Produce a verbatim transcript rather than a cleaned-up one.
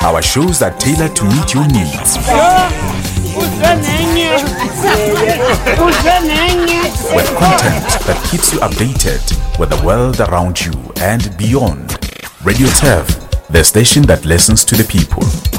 Our shows are tailored to meet your needs. With content that keeps you updated with the world around you and beyond. Radio Turf, the station that listens to the people.